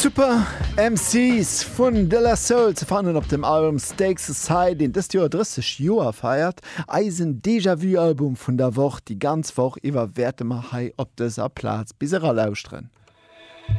Super MCs vun De La Soul ze fannen op dem Album Stakes Aside, den das Jahr 30 Joer feiert, Eisen Déjà-vu-Album vun der Woche, die ganz Woche iwwer Wertemer hai op dieser Platz bis lausren.